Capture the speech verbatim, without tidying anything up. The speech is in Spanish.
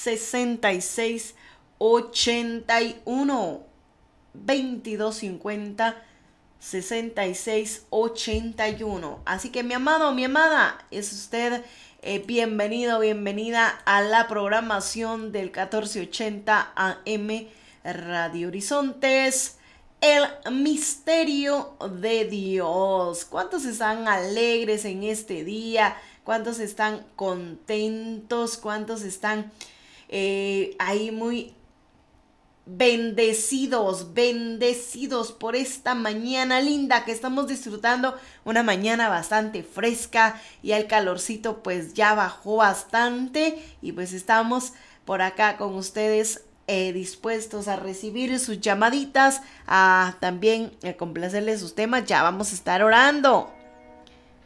sesenta y seis ochenta y uno. veintidós cincuenta sesenta y seis ochenta y uno. Así que mi amado, mi amada, es usted eh, bienvenido, bienvenida a la programación del catorce ochenta A M Radio Horizontes, el misterio de Dios. ¿Cuántos están alegres en este día? ¿Cuántos están contentos? ¿Cuántos están eh, ahí muy bendecidos, bendecidos por esta mañana linda que estamos disfrutando? Una mañana bastante fresca y el calorcito pues ya bajó bastante y pues estamos por acá con ustedes eh, dispuestos a recibir sus llamaditas, a también a complacerles sus temas. Ya vamos a estar orando.